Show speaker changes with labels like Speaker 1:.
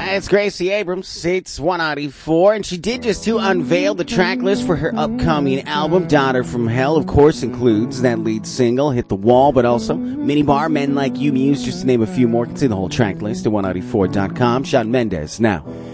Speaker 1: It's Gracie Abrams. It's 194, and she did just to unveil the track list for her upcoming album. Daughter from Hell, of course, includes that lead single, Hit the Wall, but also Minibar, Men Like You, Muse, just to name a few more. You can see the whole track list at 194.com. Shawn Mendes now